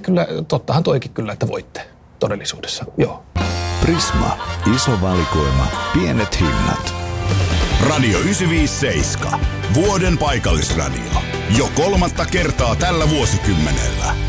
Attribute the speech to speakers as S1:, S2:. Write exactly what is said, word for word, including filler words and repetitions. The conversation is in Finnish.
S1: kyllä, tottahan toikin kyllä, että voitte todellisuudessa, joo.
S2: Prisma. Iso valikoima. Pienet hinnat.
S3: Radio yhdeksänsataaviisikymmentäseitsemän. Vuoden paikallisradio. Jo kolmatta kertaa tällä vuosikymmenellä.